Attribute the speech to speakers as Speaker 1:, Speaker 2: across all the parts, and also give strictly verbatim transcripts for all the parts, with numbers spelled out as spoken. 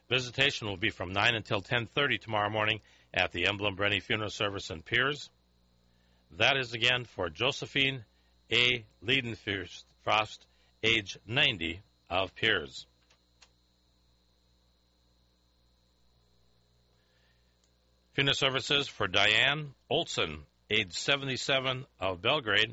Speaker 1: Visitation will be from nine until ten thirty tomorrow morning at the Emblem Brenny Funeral Service in Piers. That is again for Josephine A. Leidenfrost, age ninety, of Piers. Funeral services for Diane Olson, age seventy-seven, of Belgrade.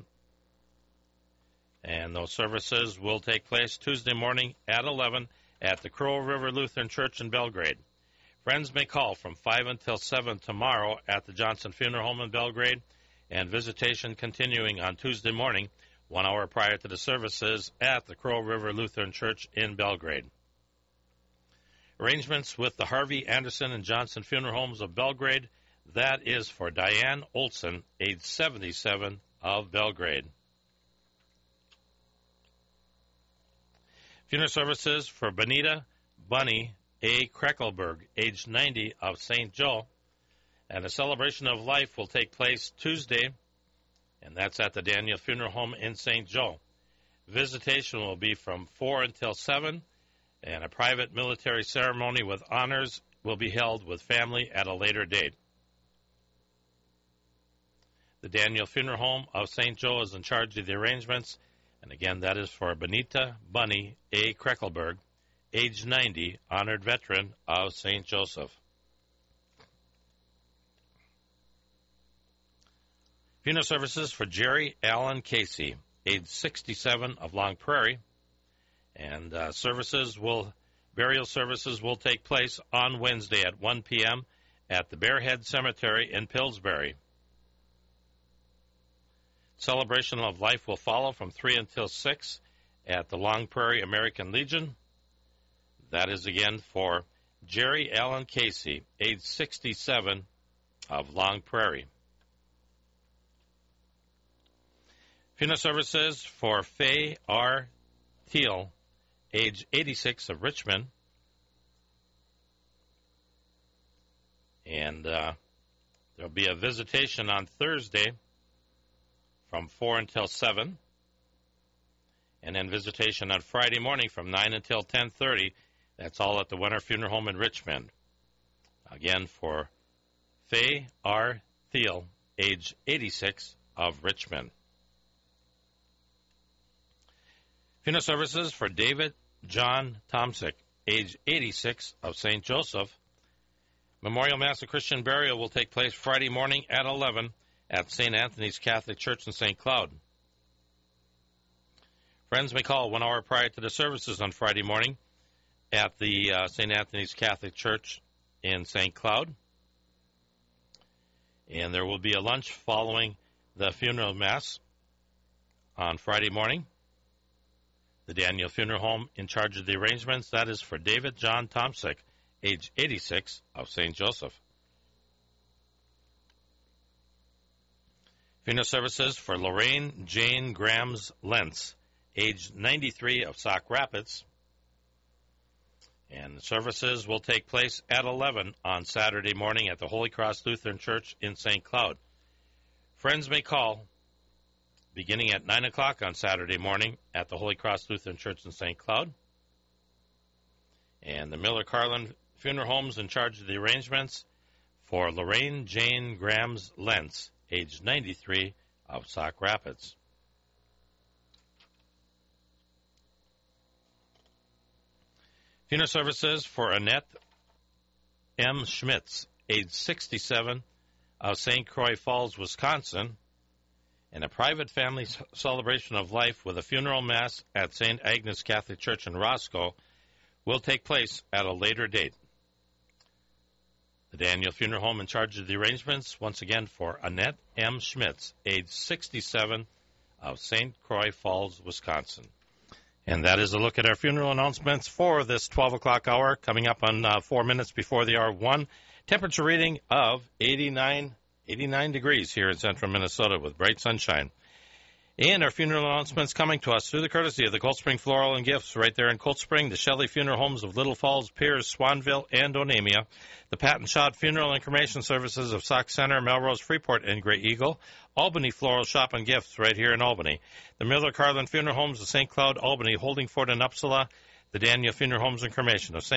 Speaker 1: And those services will take place Tuesday morning at eleven at the Crow River Lutheran Church in Belgrade. Friends may call from five until seven tomorrow at the Johnson Funeral Home in Belgrade, and visitation continuing on Tuesday morning, one hour prior to the services at the Crow River Lutheran Church in Belgrade. Arrangements with the Harvey, Anderson, and Johnson Funeral Homes of Belgrade. That is for Diane Olson, age seventy-seven, of Belgrade. Funeral services for Benita Bunny A. Kreckelberg, age ninety, of Saint Joe. And a celebration of life will take place Tuesday, and that's at the Daniel Funeral Home in Saint Joe. Visitation will be from four until seven, and a private military ceremony with honors will be held with family at a later date. The Daniel Funeral Home of Saint Joe is in charge of the arrangements, and again, that is for Benita Bunny A. Kreckelberg, age ninety, honored veteran of Saint Joseph. Funeral services for Jerry Allen Casey, age sixty-seven, of Long Prairie. And uh, services will, burial services will take place on Wednesday at one p.m. at the Bearhead Cemetery in Pillsbury. Celebration of life will follow from three until six at the Long Prairie American Legion. That is again for Jerry Allen Casey, age sixty-seven, of Long Prairie. Funeral services for Faye R. Thiel, age eighty-six, of Richmond. And uh, there will be a visitation on Thursday from four until seven, and then visitation on Friday morning from nine until ten thirty. That's all at the Winter Funeral Home in Richmond. Again, for Faye R. Thiel, age eighty-six, of Richmond. Funeral services for David John Tomsick, age eighty-six, of Saint Joseph. Memorial Mass of Christian Burial will take place Friday morning at eleven at Saint Anthony's Catholic Church in Saint Cloud. Friends may call one hour prior to the services on Friday morning at the uh, Saint Anthony's Catholic Church in Saint Cloud. And there will be a lunch following the funeral mass on Friday morning. The Daniel Funeral Home in charge of the arrangements, that is for David John Tomsick, age eighty-six, of Saint Joseph. Funeral services for Lorraine Jane Grams Lentz, age ninety-three, of Sauk Rapids. And the services will take place at eleven on Saturday morning at the Holy Cross Lutheran Church in Saint Cloud. Friends may call beginning at nine o'clock on Saturday morning at the Holy Cross Lutheran Church in Saint Cloud. And the Miller Carlin Funeral Home's in charge of the arrangements for Lorraine Jane Grams Lentz, age ninety-three, of Sauk Rapids. Funeral services for Annette M. Schmitz, age sixty-seven, of Saint Croix Falls, Wisconsin, and a private family celebration of life with a funeral mass at Saint Agnes Catholic Church in Roscoe will take place at a later date. The Daniel Funeral Home in charge of the arrangements, once again for Annette M. Schmitz, age sixty-seven, of Saint Croix Falls, Wisconsin. And that is a look at our funeral announcements for this twelve o'clock hour, coming up on uh, four minutes before the hour one. Temperature reading of eighty-nine, eighty-nine degrees here in central Minnesota with bright sunshine. And our funeral announcements coming to us through the courtesy of the Cold Spring Floral and Gifts right there in Cold Spring, the Shelley Funeral Homes of Little Falls, Piers, Swanville, and Onamia, the Pat and Schott Funeral and Cremation Services of Sauk Center, Melrose, Freeport, and Grey Eagle, Albany Floral Shop and Gifts right here in Albany, the Miller Carlin Funeral Homes of Saint Cloud, Albany, Holdingford, and Uppsala, the Daniel Funeral Homes and Cremation of Saint